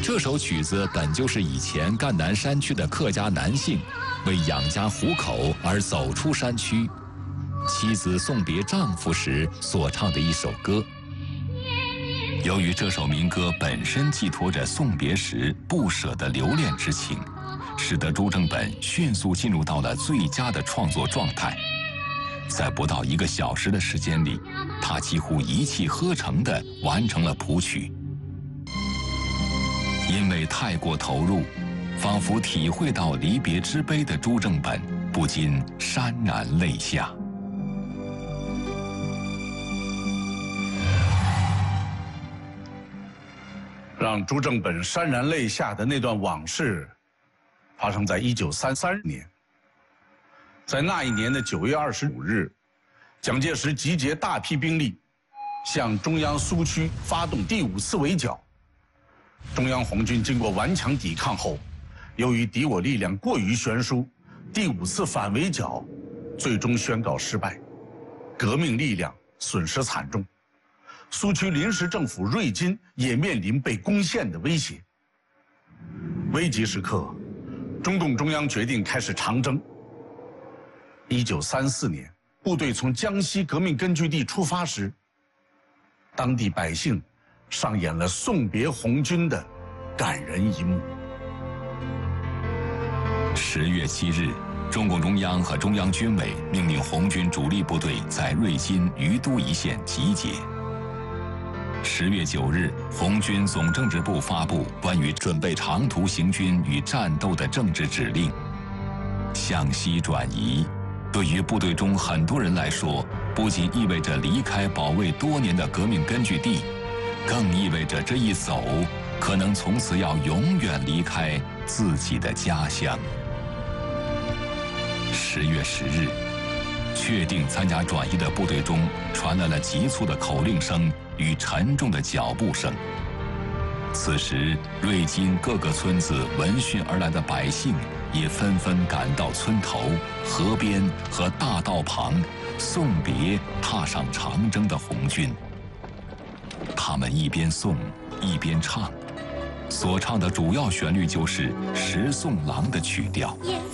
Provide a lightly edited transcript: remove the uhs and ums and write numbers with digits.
这首曲子本就是以前赣南山区的客家男性为养家糊口而走出山区，妻子送别丈夫时所唱的一首歌。由于这首民歌本身寄托着送别时不舍的留恋之情，使得朱正本迅速进入到了最佳的创作状态。在不到1个小时的时间里，他几乎一气呵成地完成了谱曲。因为太过投入，仿佛体会到离别之悲的朱正本不禁潸然泪下。 让朱正本潸然泪下的那段往事，发生在1933年。在那一年的9月25日，蒋介石集结大批兵力，向中央苏区发动第5次围剿。中央红军经过顽强抵抗后，由于敌我力量过于悬殊，第5次反围剿最终宣告失败，革命力量损失惨重。苏区临时政府瑞金也面临被攻陷的威胁。危急时刻，中共中央决定开始长征。1934年，部队从江西革命根据地出发时，当地百姓上演了送别红军的感人一幕。 10月7日，中共中央和中央军委命令红军主力部队在瑞金于都一线集结。10月9日，红军总政治部发布关于准备长途行军与战斗的政治指令。向西转移，对于部队中很多人来说，不仅意味着离开保卫多年的革命根据地，更意味着这一走，可能从此要永远离开自己的家乡。10月10日，确定参加转移的部队中传来了急促的口令声与沉重的脚步声。此时，瑞金各个村子闻讯而来的百姓也纷纷赶到村头、河边和大道旁，送别踏上长征的红军。他们一边送一边唱，所唱的主要旋律就是《十送郎》的曲调。